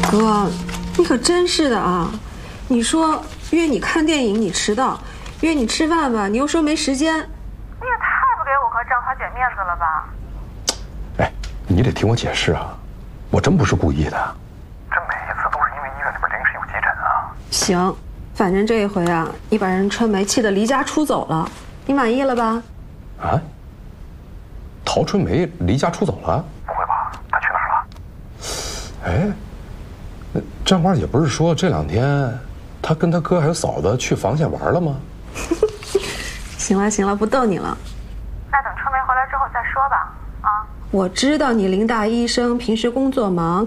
哥，你可真是的啊！你说约你看电影你迟到，约你吃饭吧你又说没时间，你也太不给我和张华姐面子了吧？ 哎，你得听我解释啊，我真不是故意的。 这每一次都是因为医院里边临时有急诊啊。 行，反正这一回啊，你把人春梅气得离家出走了，你满意了吧？ 啊？陶春梅离家出走了？ 不会吧？她去哪儿了？ 哎，那张花姐不是说这2天她跟她哥还有嫂子去房县玩了吗？ 行了行了，不逗你了。 那等春梅回来之后再说吧。啊， 我知道你林大医生平时工作忙。